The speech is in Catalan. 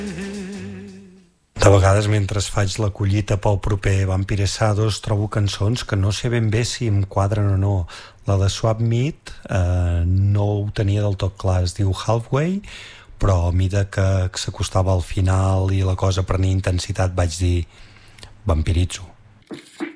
De vegades, mentre faig la collita pel proper Vampiresados, trobo cançons que no sé ben bé si em quadren o no. La de Swap Meat no ho tenia del tot clar, es diu Halfway, però a mida que s'acostava al final i la cosa prenia intensitat vaig dir Vampiritzo.